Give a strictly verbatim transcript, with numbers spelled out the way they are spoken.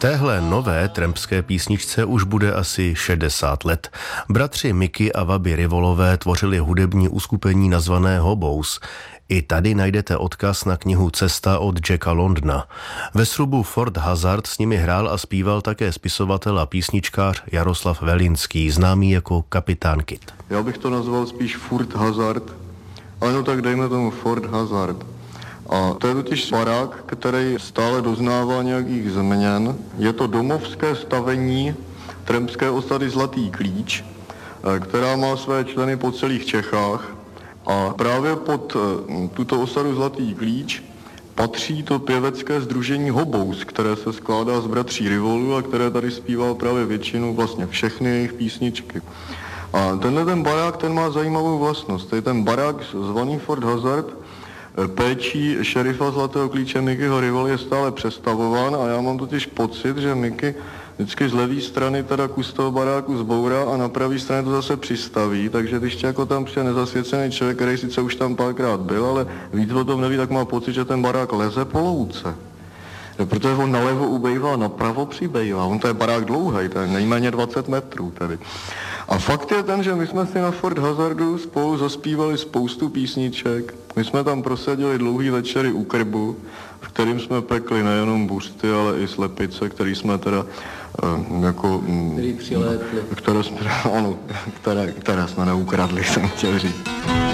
Téhle nové trampské písničce už bude asi šedesát let. Bratři Mickey a Wabi Rivolové tvořili hudební uskupení nazvané Hobos. I tady najdete odkaz na knihu Cesta od Jacka Londona. Ve srubu Fort Hazard s nimi hrál a zpíval také spisovatel a písničkář Jaroslav Velinský, známý jako Kapitán Kid. Já bych to nazval spíš Fort Hazard, ale no tak dejme tomu Fort Hazard. A to je totiž barák, který stále doznává nějakých změn. Je to domovské stavení trampské osady Zlatý klíč, která má své členy po celých Čechách. A právě pod tuto osadu Zlatý klíč patří to pěvecké sdružení Hobos, které se skládá z bratří Rivolů a které tady zpívá právě většinu, vlastně všechny jejich písničky. A tenhle ten barák, ten má zajímavou vlastnost. To je ten barák zvaný Fort Hazard, péčí šerifa Zlatého klíče Mickeyho Rivoly je stále přestavován a já mám totiž pocit, že Mickey vždycky z levé strany teda kus toho baráku zbourá a na pravé straně to zase přistaví, takže když tě jako tam přijde nezasvěcený člověk, který sice už tam párkrát byl, ale víc o tom neví, tak má pocit, že ten barák leze po louce. No, protože on nalevo ubejvá, napravo přibejvá, on to je barák dlouhý, to je nejméně dvacet metrů tady. A fakt je ten, že my jsme si na Fort Hazardu spolu zaspívali spoustu písniček, my jsme tam prosadili dlouhý večery u krbu, v kterým jsme pekli nejenom buřty, ale i slepice, který jsme teda uh, jako... Který přilétli. Které jsme, ano, které, které jsme neukradli, jsem chtěl říct.